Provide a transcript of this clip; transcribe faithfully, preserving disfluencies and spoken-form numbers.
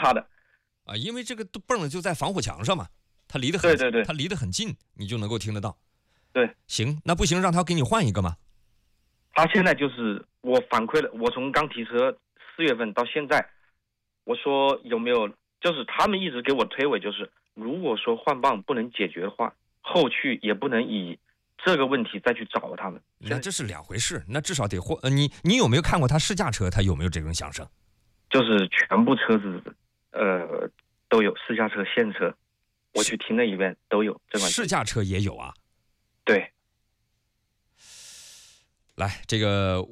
他的啊，因为这个泵就在防火墙上嘛，它离得很， 对对对， 它离得很近，你就能够听得到。 对， 行，那不行，让他给你换一个吗？ 他现在就是我反馈了，我从刚提车四月份到现在，我说有没有，就是他们一直给我推诿，就是如果说换泵不能解决的话，后续也不能以这个问题再去找他们。 那这是两回事，那至少得换。呃，你你有没有看过他试驾车？他有没有这种响声？ 就是全部车子，呃，都有试驾车、现车，我去听了一遍都有这款试驾车也有啊。 对， 来，这个